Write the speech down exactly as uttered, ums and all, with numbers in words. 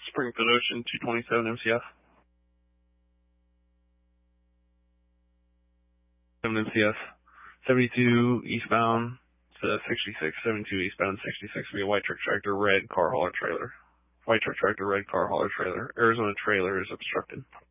Springfield Ocean, two twenty-seven M C F. seven M C F. seventy-two eastbound to sixty-six. seventy-two eastbound, sixty-six via white truck tractor, red car hauler trailer. White truck tractor, red car hauler trailer. Arizona trailer is obstructed.